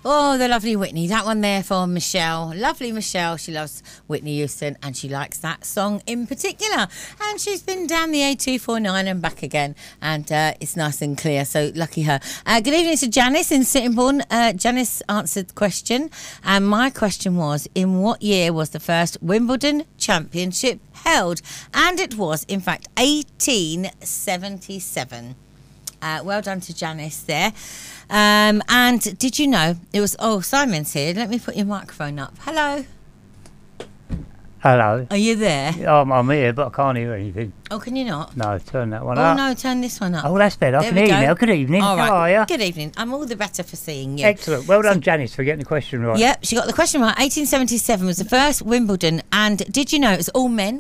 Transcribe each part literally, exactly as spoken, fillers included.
Oh, the lovely Whitney. That one there for Michelle. Lovely Michelle. She loves Whitney Houston and she likes that song in particular. And she's been down the A two forty-nine and back again. And uh, it's nice and clear. So lucky her. Uh, good evening to Janice in Sittingbourne. Uh, Janice answered the question. And my question was, in what year was the first Wimbledon Championship held? And it was, in fact, eighteen seventy-seven. Uh, well done to Janice there. Um, and did you know it was? Oh, Simon's here. Let me put your microphone up. Hello. Hello. Are you there? Oh, I'm, I'm here, but I can't hear anything. Oh, can you not? No, turn that one oh, up. Oh no, turn this one up. Oh, that's better. I there can hear go. you now. Good evening. All right. How are you? Good evening. I'm all the better for seeing you. Excellent. Well done, so, Janice, for getting the question right. Yep, she got the question right. eighteen seventy-seven was the first Wimbledon, and did you know it was all men?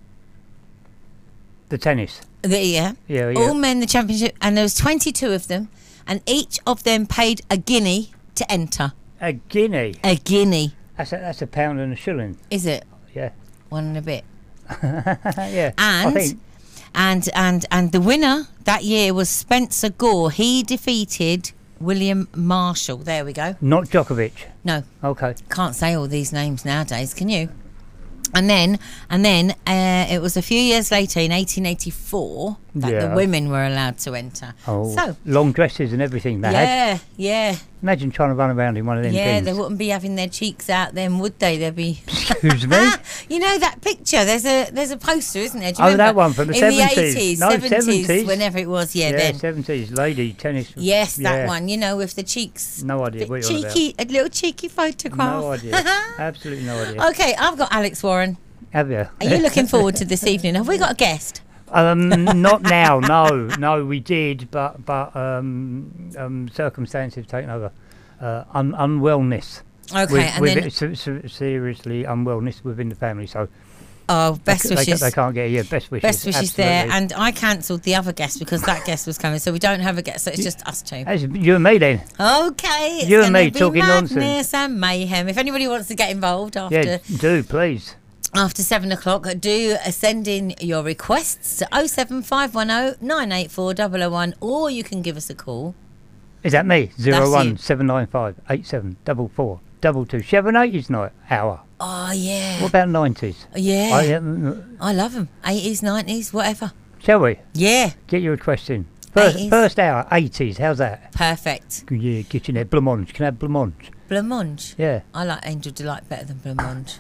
The tennis. The, yeah. Yeah, yeah. All men, the championship, and there was twenty-two of them, and each of them paid a guinea to enter. A guinea. A guinea. That's a, that's a pound and a shilling. Is it? Yeah. One and a bit. Yeah. And I think. and and and the winner that year was Spencer Gore. He defeated William Marshall. There we go. Not Djokovic. No. Okay. Can't say all these names nowadays, can you? And then, and then, uh, it was a few years later in eighteen eighty-four that Yeah. the women were allowed to enter. Oh, so long dresses and everything they had. yeah, yeah, Imagine trying to run around in one of them yeah. things. They wouldn't be having their cheeks out then, would they? They'd be. Excuse me? You know that picture? There's a there's a poster, isn't there? Do you Oh, remember? that one from the in seventies. the eighties, No, seventies, seventies. whenever it was. Yeah, Yeah, then. seventies lady tennis. Yes, that yeah. one. You know, with the cheeks. No idea Bit what you're on about. cheeky, a little cheeky photograph. No idea. Absolutely no idea. Okay, I've got Alex Warren. Have you? Are you looking forward to this evening? Have we got a guest? Um, not now. No, no, we did, but but um, um, circumstances have taken over. Uh, un- unwellness. Okay, with, and with then it, se- se- seriously unwellness within the family. So oh, best they, wishes. They, they can't get here. Best wishes. Best wishes there, absolutely. and I cancelled the other guest because that guest was coming, so we don't have a guest, so it's just us two. That's you and me then. Okay, it's You and gonna me be talking madness nonsense. and mayhem. If anybody wants to get involved after Yeah, do please. after seven o'clock, do uh, send in your requests to oh seven five one oh nine eight four oh oh one, or you can give us a call. Is that me? Zero That's one you. seven nine five eight seven double four double two. Seven eighties night hour. Oh yeah, What about nineties? yeah, I, I, um, love them. Eighties, nineties, whatever. shall we Yeah, get your request in? First, eighties. first hour, eighties. How's that? perfect. Yeah, get in there. Blancmange. Can I have blancmange? Blancmange. Yeah. I like Angel Delight better than Blancmange.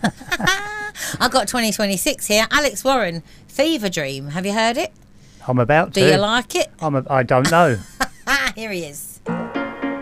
I got twenty twenty-six here. Alex Warren, Fever Dream. Have you heard it? I'm about Do to. you like it? I'm a, I don't know. Here he is.